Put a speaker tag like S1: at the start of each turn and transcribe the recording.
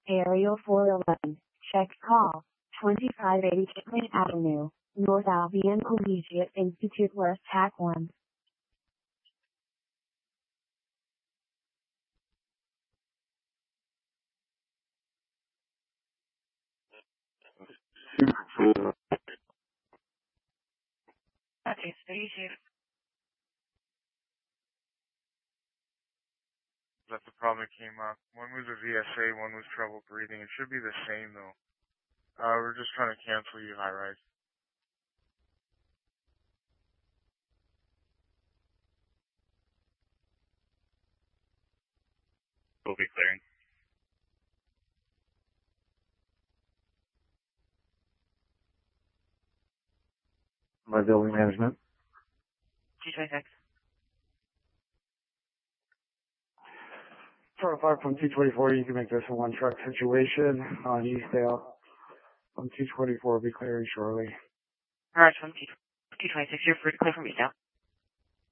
S1: Aerial 411, check call, 2580 Kipling Avenue, North Albion Collegiate Institute West TAC 1.
S2: Okay, 32.
S3: That's the problem that came up. One was a VSA, one was trouble breathing. It should be the same though. We're just trying to cancel you, high rise.
S4: We'll be clearing.
S5: My building management.
S2: 226.
S5: 405 from 224, you can make this a one truck situation on Eastdale. From 224 will be clearing shortly.
S2: Alright, from 226, you're free to clear from Eastdale.